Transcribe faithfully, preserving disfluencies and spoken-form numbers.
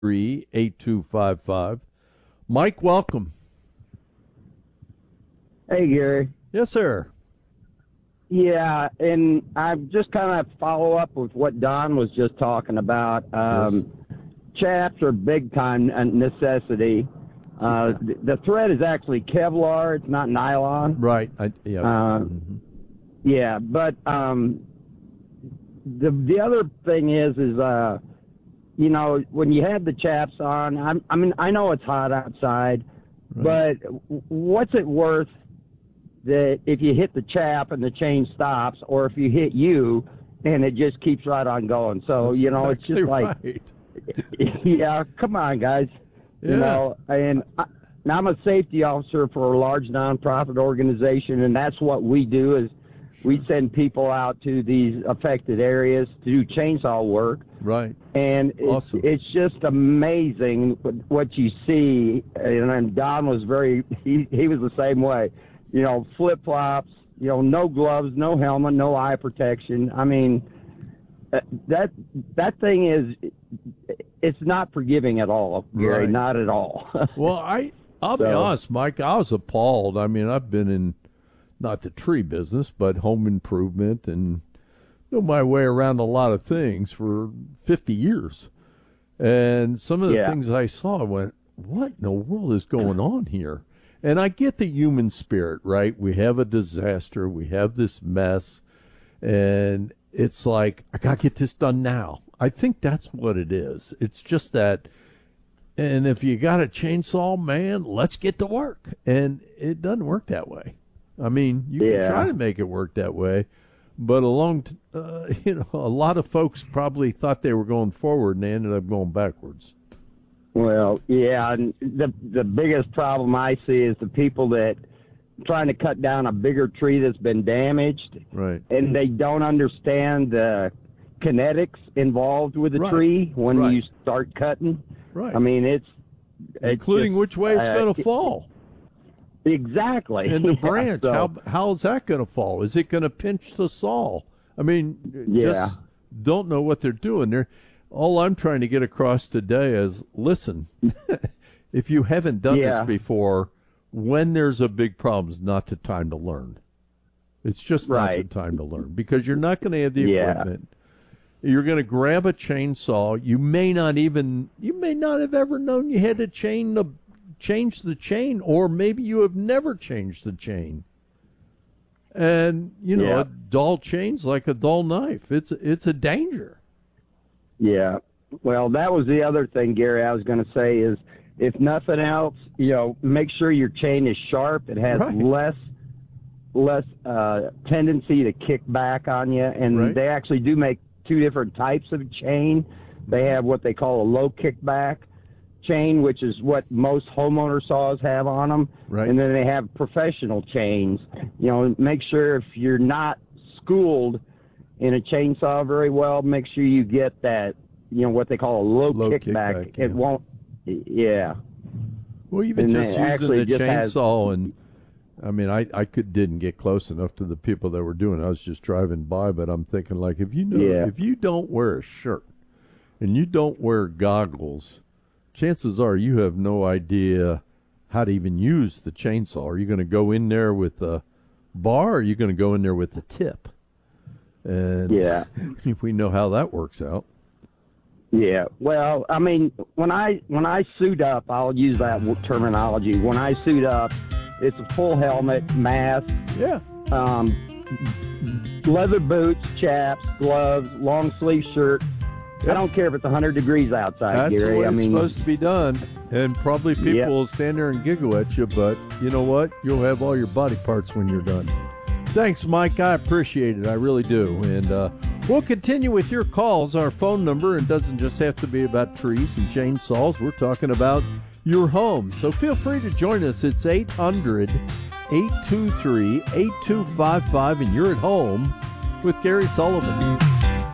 three, eight two five five. Mike, welcome. Hey, Gary. Yes, sir. Yeah, and I just kind of follow up with what Don was just talking about. Um, Yes. Chaps are big time necessity. Uh, the, the thread is actually Kevlar; it's not nylon. Right. I, yes. Uh, Mhm. Yeah, but um, the the other thing is is uh, you know, when you have the chaps on, I'm, I mean, I know it's hot outside, Right. but what's it worth that if you hit the chap and the chain stops, or if you hit you and it just keeps right on going? So, That's you know, exactly it's just like, right. yeah, come on, guys. Yeah. You know, and I, and I'm a safety officer for a large nonprofit organization, and that's what we do is we send people out to these affected areas to do chainsaw work. Right. And it's, Awesome. it's just amazing what you see. And then Don was very, he, he was the same way. You know, flip-flops, you know, no gloves, no helmet, no eye protection. I mean, that that thing is, it's not forgiving at all, Gary, Right. not at all. Well, I, I'll be So- honest, Mike, I was appalled. I mean, I've been in, not the tree business, but home improvement and know my way around a lot of things for fifty years. And some of the Yeah. things I saw, I went, what in the world is going on here? And I get the human spirit, right? We have a disaster. We have this mess. And it's like, I got to get this done now. I think that's what it is. It's just that, and if you got a chainsaw, man, let's get to work. And it doesn't work that way. I mean, you Yeah. can try to make it work that way, but along, t- uh, you know, a lot of folks probably thought they were going forward and they ended up going backwards. Well, yeah, and the the biggest problem I see is the people that trying to cut down a bigger tree that's been damaged, Right. and they don't understand the kinetics involved with the Right. tree when Right. you start cutting. Right. I mean, it's, it's Including just, which way it's uh, going to fall. Exactly. And the Yeah, branch, so- how how's that going to fall? Is it going to pinch the saw? I mean, Yeah. just don't know what they're doing. They're, all I'm trying to get across today is, listen, if you haven't done Yeah. this before, when there's a big problem, is not the time to learn. It's just not Right. the time to learn because you're not going to have the Yeah. equipment. You're going to grab a chainsaw. You may not even, you may not have ever known you had to chain the, change the chain, or maybe you have never changed the chain. And, you know, Yeah. a dull chain's like a dull knife. It's, it's a danger. Yeah. Well, that was the other thing, Gary, I was going to say is, if nothing else, you know, make sure your chain is sharp. It has Right. less less uh, tendency to kick back on you. And Right. they actually do make two different types of chain. They have what they call a low kickback chain, which is what most homeowner saws have on them. Right. And then they have professional chains. You know, make sure if you're not schooled in a chainsaw very well, make sure you get that, you know, what they call a low, Low kickback. kickback, It yeah. won't, yeah. Well, even And just it using actually the just has- chainsaw, and I mean, I, I could didn't get close enough to the people that were doing it. I was just driving by, but I'm thinking, like, if you know, Yeah. if you don't wear a shirt and you don't wear goggles, chances are you have no idea how to even use the chainsaw. Are you going to go in there with a bar, or are you going to go in there with the tip? And Yeah. we know how that works out. Yeah. Well, I mean, when I when I suit up, I'll use that w- terminology. When I suit up, it's a full helmet, mask, Yeah. um, leather boots, chaps, gloves, long sleeve shirt. I Yep. don't care if it's one hundred degrees outside, That's Gary. the way I it's mean, supposed to be done. And probably people Yep. will stand there and giggle at you, but you know what? You'll have all your body parts when you're done. Thanks, Mike. I appreciate it. I really do. And uh, we'll continue with your calls. Our phone number, it doesn't just have to be about trees and chainsaws. We're talking about your home. So feel free to join us. It's eight hundred, eight two three, eight two five five, and you're at home with Gary Sullivan.